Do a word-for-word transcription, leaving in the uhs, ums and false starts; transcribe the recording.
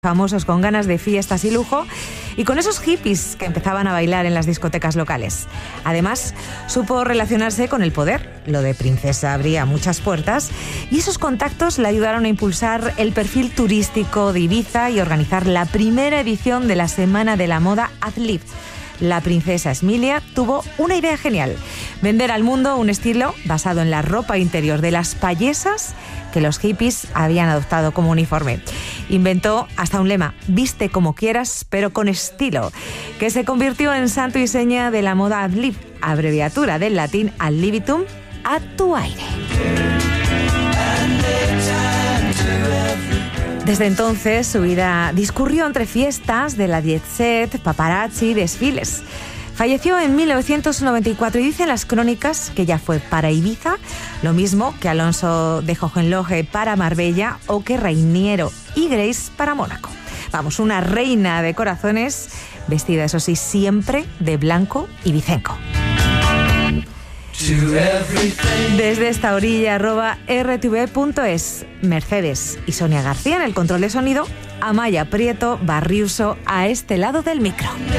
famosos con ganas de fiestas y lujo, y con esos hippies que empezaban a bailar en las discotecas locales. Además, supo relacionarse con el poder. Lo de princesa abría muchas puertas, y esos contactos le ayudaron a impulsar el perfil turístico de Ibiza y organizar la primera edición de la Semana de la Moda Ad-Lib. La princesa Emilia tuvo una idea genial: vender al mundo un estilo basado en la ropa interior de las payesas que los hippies habían adoptado como uniforme. Inventó hasta un lema: viste como quieras, pero con estilo, que se convirtió en santo y seña de la moda Ad-Lib, abreviatura del latín ad libitum, a tu aire. Desde entonces, su vida discurrió entre fiestas de la jet set, paparazzi y desfiles. Falleció en mil novecientos noventa y cuatro y dicen las crónicas que ya fue para Ibiza lo mismo que Alonso de Hohenlohe para Marbella o que Reiniero y Grace para Mónaco. Vamos, una reina de corazones, vestida, eso sí, siempre de blanco y vicenco. Desde esta orilla, arroba r t v punto es, Mercedes y Sonia García en el control de sonido, Amaya Prieto Barriuso a este lado del micro.